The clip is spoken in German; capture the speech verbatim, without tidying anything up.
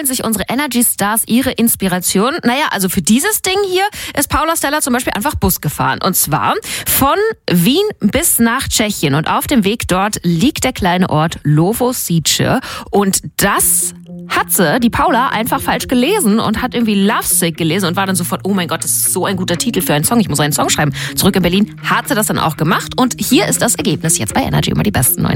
holen sich unsere Energy Stars ihre Inspiration? Naja, also für dieses Ding hier ist Paula Stella zum Beispiel einfach Bus gefahren. Und zwar von Wien bis nach Tschechien. Und auf dem Weg dort liegt der kleine Ort Lovosice. Und das hat sie, die Paula, einfach falsch gelesen und hat irgendwie Lovesick gelesen und war dann sofort, oh mein Gott, das ist so ein guter Titel für einen Song, ich muss einen Song schreiben. Zurück in Berlin hat sie das dann auch gemacht und hier ist das Ergebnis jetzt bei Energy, immer die besten neuen.